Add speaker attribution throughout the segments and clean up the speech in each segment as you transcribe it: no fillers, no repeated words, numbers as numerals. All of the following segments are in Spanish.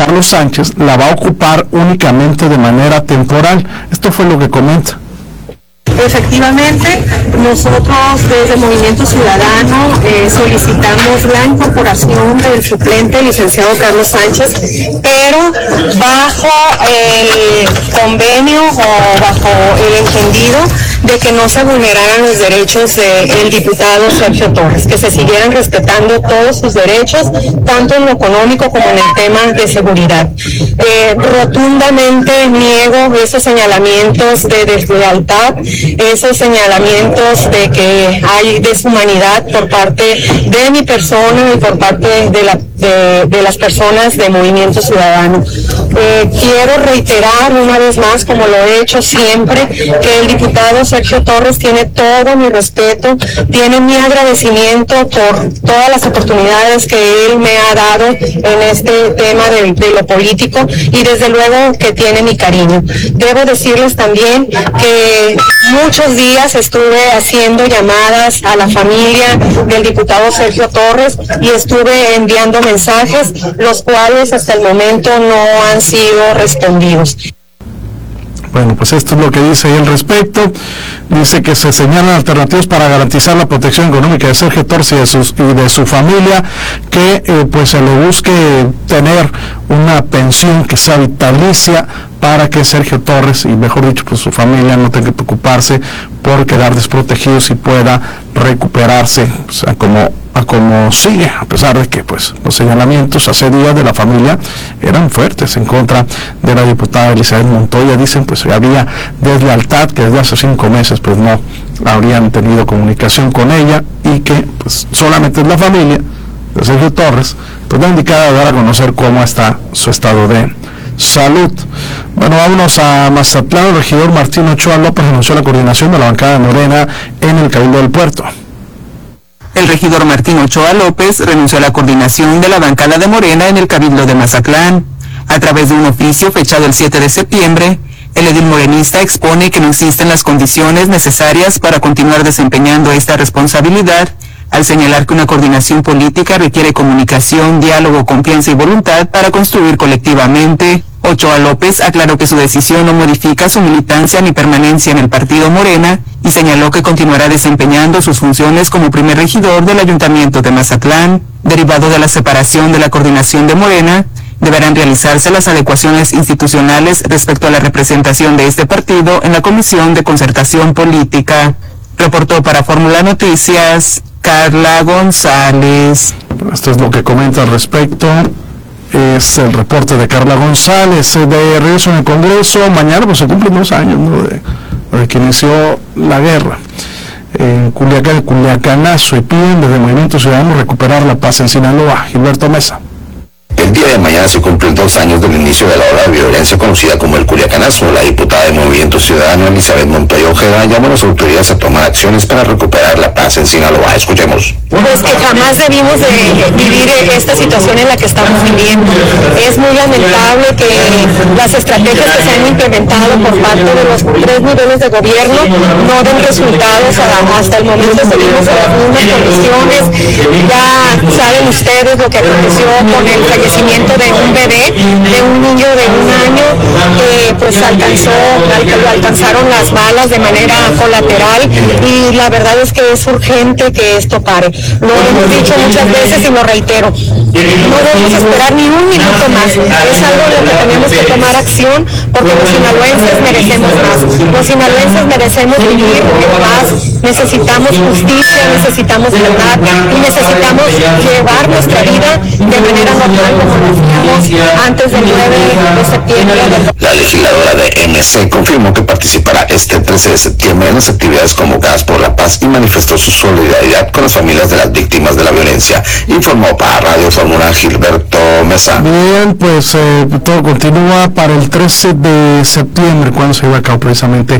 Speaker 1: Carlos Sánchez la va a ocupar únicamente de manera temporal. Esto fue lo que comenta.
Speaker 2: Efectivamente, nosotros desde Movimiento Ciudadano solicitamos la incorporación del suplente licenciado Carlos Sánchez, pero bajo el convenio o bajo el entendido de que no se vulneraran los derechos del diputado Sergio Torres, que se siguieran respetando todos sus derechos, tanto en lo económico como en el tema de seguridad. Rotundamente niego esos señalamientos de deslealtad, esos señalamientos de que hay deshumanidad por parte de mi persona y por parte de las personas de Movimiento Ciudadano. Quiero reiterar una vez más, como lo he hecho siempre, que el diputado Sergio Torres tiene todo mi respeto, tiene mi agradecimiento por todas las oportunidades que él me ha dado en este tema de lo político, y desde luego que tiene mi cariño. Debo decirles también que muchos días estuve haciendo llamadas a la familia del diputado Sergio Torres y estuve enviando mensajes, los cuales hasta el momento no han sido respondidos.
Speaker 1: Bueno, pues esto es lo que dice ahí al respecto. Dice que se señalan alternativas para garantizar la protección económica de Sergio Torres y de su familia, que pues se le busque tener una pensión que sea vitalicia para que Sergio Torres, y mejor dicho, pues su familia, no tenga que preocuparse por quedar desprotegidos y pueda recuperarse, o sea, como sigue, a pesar de que pues los señalamientos hace días de la familia eran fuertes en contra de la diputada Elizabeth Montoya. Dicen pues que había deslealtad, que desde hace 5 meses pues no habrían tenido comunicación con ella, y que pues solamente es la familia de Sergio Torres pues la indicada de dar a conocer cómo está su estado de salud. Bueno, vámonos a Mazatlán. El regidor Martín Ochoa López renunció a la coordinación de la bancada de Morena en el Cabildo del Puerto.
Speaker 3: El regidor Martín Ochoa López renunció a la coordinación de la bancada de Morena en el Cabildo de Mazatlán. A través de un oficio fechado el 7 de septiembre, el edil morenista expone que no existen las condiciones necesarias para continuar desempeñando esta responsabilidad, al señalar que una coordinación política requiere comunicación, diálogo, confianza y voluntad para construir colectivamente. Ochoa López aclaró que su decisión no modifica su militancia ni permanencia en el partido Morena y señaló que continuará desempeñando sus funciones como primer regidor del Ayuntamiento de Mazatlán. Derivado de la separación de la coordinación de Morena, deberán realizarse las adecuaciones institucionales respecto a la representación de este partido en la Comisión de Concertación Política. Reportó para Fórmula Noticias, Carla González.
Speaker 1: Esto es lo que comenta al respecto. Es el reporte de Carla González. De regreso en el Congreso, mañana pues se cumplen 2 años, ¿no?, de que inició la guerra en Culiacán, el Culiacanazo, y piden desde Movimiento Ciudadano recuperar la paz en Sinaloa. Gilberto Mesa.
Speaker 4: El día de mañana se cumplen 2 años del inicio de la ola de violencia conocida como el Culiacanazo. La diputada de Movimiento Ciudadano, Elizabeth Montoya Ojeda, llamó a las autoridades a tomar acciones para recuperar la paz en Sinaloa. Escuchemos.
Speaker 2: Pues que jamás debimos de vivir esta situación en la que estamos viviendo. Es muy lamentable que las estrategias que se han implementado por parte de los 3 niveles de gobierno no den resultados. Hasta el momento seguimos en las mismas condiciones. Ya saben ustedes lo que aconteció con el fallecimiento de un bebé, de un niño de 1 año, que pues alcanzaron las balas de manera colateral, y la verdad es que es urgente que esto pare. Lo hemos dicho muchas veces y lo reitero, no debemos esperar ni un minuto más. Es algo en lo que tenemos que tomar acción, porque los sinaloenses merecemos más. Los sinaloenses merecemos vivir en paz, necesitamos justicia, necesitamos verdad y necesitamos llevar nuestra vida de manera normal como lo hacíamos antes del 9 de septiembre.
Speaker 4: La legisladora de MC confirmó que participará este 13 de septiembre en las actividades convocadas por la paz y manifestó su solidaridad con las familias de las víctimas de la violencia. Informó para Radio Fórmula Gilberto Mesa.
Speaker 1: Bien, pues todo continúa para el 13 de septiembre, cuando se lleva a cabo precisamente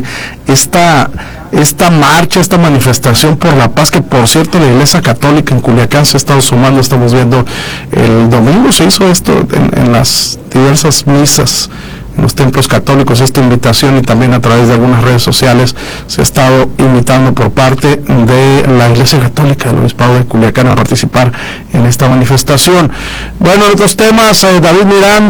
Speaker 1: esta marcha, esta manifestación por la paz, que por cierto la Iglesia Católica en Culiacán se ha estado sumando. Estamos viendo el domingo se hizo esto en las diversas misas en los templos católicos, esta invitación, y también a través de algunas redes sociales se ha estado invitando por parte de la Iglesia Católica del Obispado de Culiacán a participar en esta manifestación. Bueno, en otros temas, David Miranda